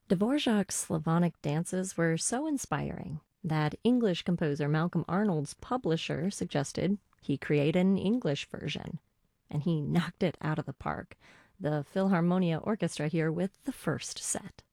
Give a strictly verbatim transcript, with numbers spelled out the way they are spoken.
Dvorak's Slavonic dances were so inspiring that English composer Malcolm Arnold's publisher suggested he create an English version, and he knocked it out of the park. The Philharmonia Orchestra here with the first set.